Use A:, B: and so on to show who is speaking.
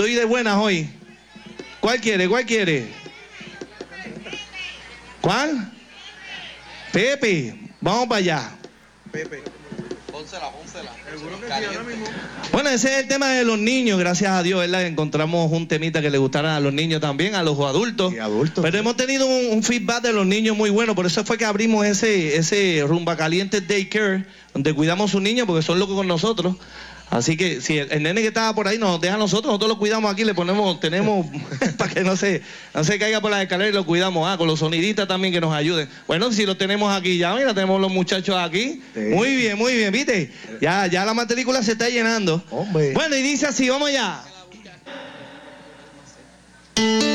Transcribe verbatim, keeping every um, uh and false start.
A: estoy de buenas hoy. ¿Cuál quiere? ¿Cuál quiere? ¿Cuál? Pepe. Vamos para allá.
B: Pepe.
C: Pónsela, pónsela.
B: Seguro que sí, ahora mismo.
A: Bueno, ese es el tema de los niños, gracias a Dios, ¿verdad? Encontramos un temita que le gustara a los niños también, a los adultos.
B: Y adultos.
A: Pero hemos tenido un, un feedback de los niños muy bueno, por eso fue que abrimos ese, ese Rumba Caliente Daycare, donde cuidamos a sus niños porque son locos con nosotros. Así que si el, el nene que estaba por ahí nos deja a nosotros, nosotros lo cuidamos aquí, le ponemos, tenemos, para que no se, no se caiga por las escaleras y lo cuidamos, ah, con los sonidistas también que nos ayuden. Bueno, si lo tenemos aquí ya, mira, tenemos los muchachos aquí. Sí. Muy bien, muy bien, ¿viste? Ya, ya la matrícula se está llenando.
B: Hombre.
A: Bueno, y dice así, vamos allá.